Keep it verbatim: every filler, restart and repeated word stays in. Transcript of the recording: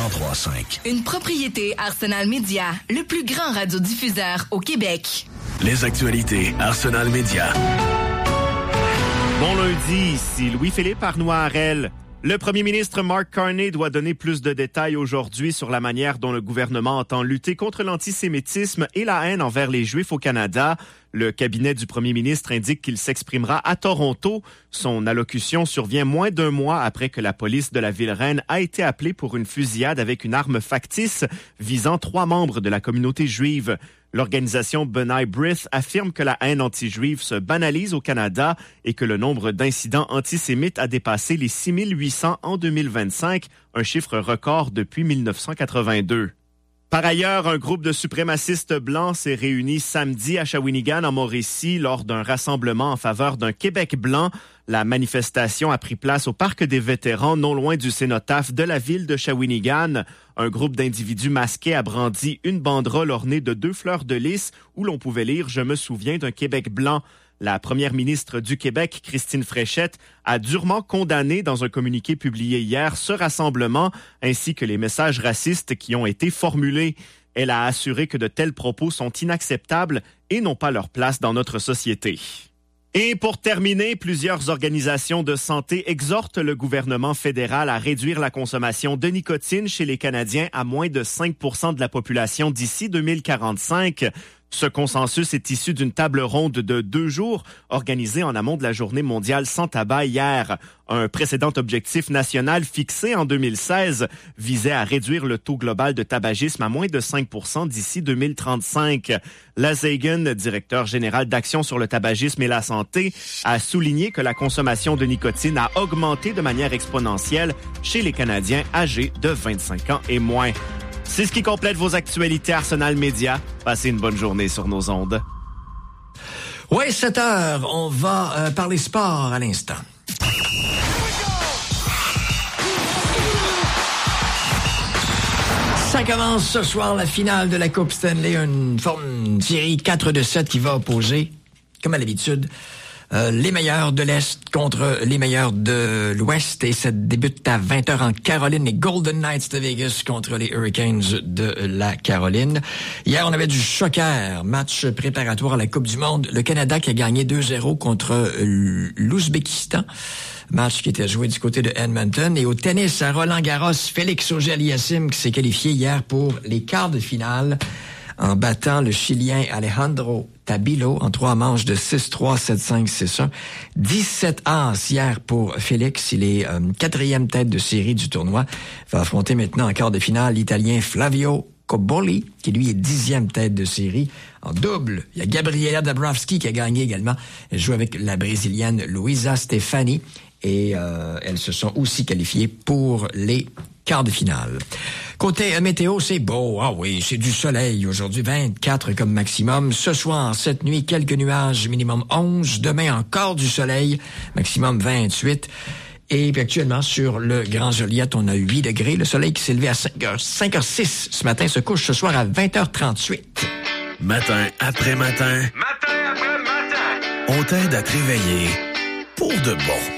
cent trois cinq. Une propriété Arsenal Media, le plus grand radiodiffuseur au Québec. Les actualités Arsenal Media. Bon lundi, ici Louis-Philippe Arnois-Harel. Le premier ministre Mark Carney doit donner plus de détails aujourd'hui sur la manière dont le gouvernement entend lutter contre l'antisémitisme et la haine envers les Juifs au Canada. Le cabinet du premier ministre indique qu'il s'exprimera à Toronto. Son allocution survient moins d'un mois après que la police de la ville-reine a été appelée pour une fusillade avec une arme factice visant trois membres de la communauté juive. L'organisation B'nai B'rith affirme que la haine anti-juive se banalise au Canada et que le nombre d'incidents antisémites a dépassé les six mille huit cents en deux mille vingt-cinq, un chiffre record depuis mille neuf cent quatre-vingt-deux. Par ailleurs, un groupe de suprémacistes blancs s'est réuni samedi à Shawinigan, en Mauricie, lors d'un rassemblement en faveur d'un Québec blanc. La manifestation a pris place au Parc des vétérans, non loin du cénotaphe de la ville de Shawinigan. Un groupe d'individus masqués a brandi une banderole ornée de deux fleurs de lys où l'on pouvait lire « Je me souviens d'un Québec blanc ». La première ministre du Québec, Christine Fréchette, a durement condamné dans un communiqué publié hier ce rassemblement ainsi que les messages racistes qui ont été formulés. Elle a assuré que de tels propos sont inacceptables et n'ont pas leur place dans notre société. Et pour terminer, plusieurs organisations de santé exhortent le gouvernement fédéral à réduire la consommation de nicotine chez les Canadiens à moins de cinq pour cent de la population d'ici deux mille quarante-cinq. Ce consensus est issu d'une table ronde de deux jours organisée en amont de la Journée mondiale sans tabac hier. Un précédent objectif national fixé en deux mille seize visait à réduire le taux global de tabagisme à moins de cinq pour cent d'ici deux mille trente-cinq. Laz Hagen, directeur général d'Action sur le tabagisme et la santé, a souligné que la consommation de nicotine a augmenté de manière exponentielle chez les Canadiens âgés de vingt-cinq ans et moins. C'est ce qui complète vos actualités Arsenal Media. Passez une bonne journée sur nos ondes. Ouais, sept heures, on va euh, parler sport à l'instant. Ça commence ce soir, la finale de la Coupe Stanley, une forme une série quatre de sept qui va opposer, comme à l'habitude, Euh, les meilleurs de l'Est contre les meilleurs de l'Ouest, et ça débute à vingt heures en Caroline, les Golden Knights de Vegas contre les Hurricanes de la Caroline. Hier, on avait du soccer, match préparatoire à la Coupe du Monde. Le Canada qui a gagné deux zéro contre l'Ouzbékistan, match qui était joué du côté de Edmonton. Et au tennis, à Roland-Garros, Félix Auger-Aliassime qui s'est qualifié hier pour les quarts de finale en battant le Chilien Alejandro Tabilo en trois manches de six trois, sept cinq, six un. dix-sept as hier pour Félix. Il est euh, quatrième tête de série du tournoi. Il va affronter maintenant en quart de finale l'Italien Flavio Cobolli, qui lui est dixième tête de série. En double, il y a Gabriela Dabrowski qui a gagné également. Elle joue avec la Brésilienne Luisa Stefani. Et euh, elles se sont aussi qualifiées pour les quarts de finale. Côté euh, météo, c'est beau. Ah oui, c'est du soleil aujourd'hui, vingt-quatre comme maximum. Ce soir, cette nuit, quelques nuages, minimum onze. Demain, encore du soleil, maximum vingt-huit. Et puis actuellement, sur le Grand Joliette, on a huit degrés. Le soleil qui s'est levé à cinq heures, cinq heures six ce matin se couche ce soir à vingt heures trente-huit. Matin après matin. Matin après matin. On t'aide à te réveiller pour de bon.